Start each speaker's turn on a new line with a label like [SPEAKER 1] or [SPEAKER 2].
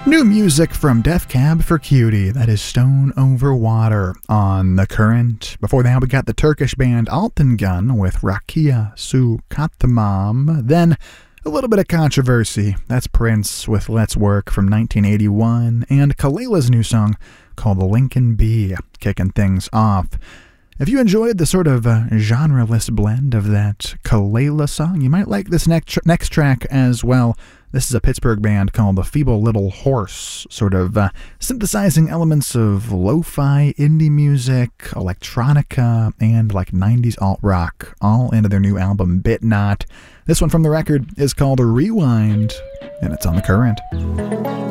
[SPEAKER 1] New music from Def Cab for Cutie, that is Stone Over Water on The Current. Before that, we got the Turkish band Altan Gun with Rakia Su Katmam. Then, a little bit of controversy. That's Prince with Let's Work from 1981, and Kalela's new song called Lincoln Bee, kicking things off. If you enjoyed the sort of genre-less blend of that Kalela song, you might like this next track as well. This is a Pittsburgh band called The Feeble Little Horse, sort of synthesizing elements of lo-fi, indie music, electronica, and like 90s alt-rock, all into their new album Bit Not. This one from the record is called Rewind, and it's on The Current.